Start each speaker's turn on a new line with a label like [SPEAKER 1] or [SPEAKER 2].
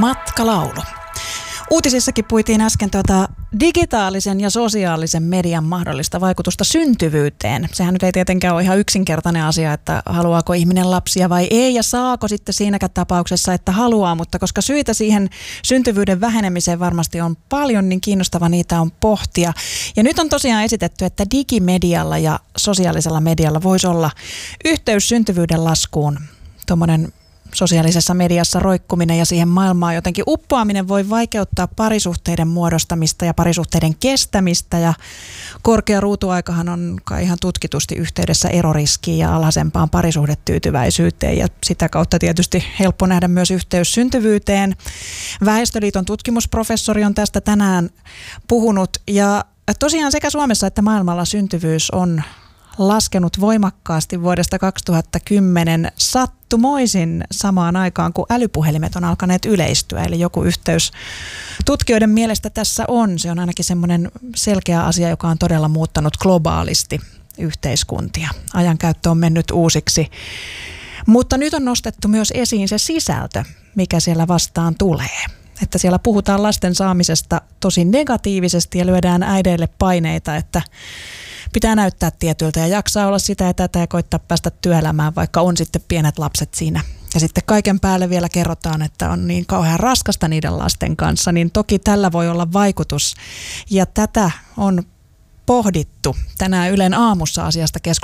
[SPEAKER 1] Matkalaulu. Uutisissakin puitiin äsken digitaalisen ja sosiaalisen median mahdollista vaikutusta syntyvyyteen. Sehän nyt ei tietenkään ole ihan yksinkertainen asia, että haluaako ihminen lapsia vai ei ja saako sitten siinäkään tapauksessa, että haluaa, mutta koska syitä siihen syntyvyyden vähenemiseen varmasti on paljon, niin kiinnostava niitä on pohtia. Ja nyt on tosiaan esitetty, että digimedialla ja sosiaalisella medialla voisi olla yhteys syntyvyyden laskuun. Tuommoinen sosiaalisessa mediassa roikkuminen ja siihen maailmaan jotenkin uppoaminen voi vaikeuttaa parisuhteiden muodostamista ja parisuhteiden kestämistä. Ja korkea ruutuaikahan on kai ihan tutkitusti yhteydessä eroriskiin ja alhaisempaan parisuhdetyytyväisyyteen. Ja sitä kautta tietysti helppo nähdä myös yhteys syntyvyyteen. Väestöliiton tutkimusprofessori on tästä tänään puhunut. Ja tosiaan sekä Suomessa että maailmalla syntyvyys on laskenut voimakkaasti vuodesta 2010 sattumoisin samaan aikaan, kun älypuhelimet on alkaneet yleistyä. Eli joku yhteys tutkijoiden mielestä tässä on. Se on ainakin semmoinen selkeä asia, joka on todella muuttanut globaalisti yhteiskuntia. Ajankäyttö on mennyt uusiksi. Mutta nyt on nostettu myös esiin se sisältö, mikä siellä vastaan tulee. Että siellä puhutaan lasten saamisesta tosi negatiivisesti ja lyödään äideille paineita, että pitää näyttää tietyltä ja jaksaa olla sitä ja tätä ja koittaa päästä työelämään, vaikka on sitten pienet lapset siinä. Ja sitten kaiken päälle vielä kerrotaan, että on niin kauhean raskasta niiden lasten kanssa, niin toki tällä voi olla vaikutus. Ja tätä on pohdittu tänään Ylen aamussa asiasta